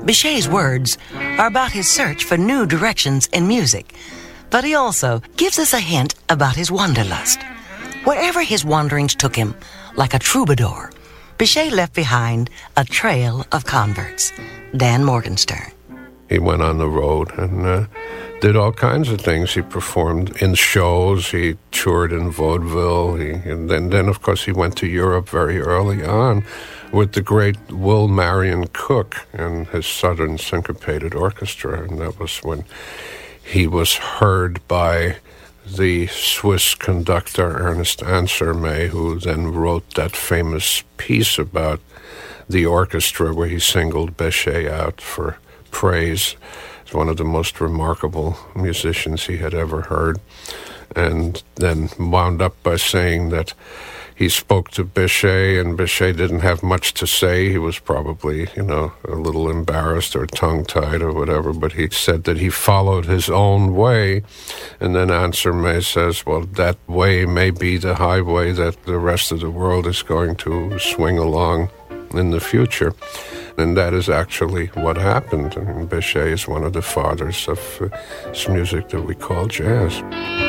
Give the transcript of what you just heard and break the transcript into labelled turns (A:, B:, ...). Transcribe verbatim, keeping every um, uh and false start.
A: Bichet's words are about his search for new directions in music, but he also gives us a hint about his wanderlust. Wherever his wanderings took him, like a troubadour, Bichet left behind a trail of converts. Dan Morgenstern.
B: He went on the road and uh, did all kinds of things. He performed in shows. He toured in vaudeville. He, and then, then, of course, he went to Europe very early on with the great Will Marion Cook and his Southern Syncopated Orchestra. And that was when he was heard by the Swiss conductor Ernest Ansermet, who then wrote that famous piece about the orchestra where he singled Bichet out for praise. He's one of the most remarkable musicians he had ever heard, and then wound up by saying that he spoke to Bichet, and Bichet didn't have much to say. He was probably, you know, a little embarrassed or tongue-tied or whatever, but he said that he followed his own way. And then Ansermet says, well, that way may be the highway that the rest of the world is going to swing along in the future. And that is actually what happened. And Bichet is one of the fathers of uh, this music that we call jazz.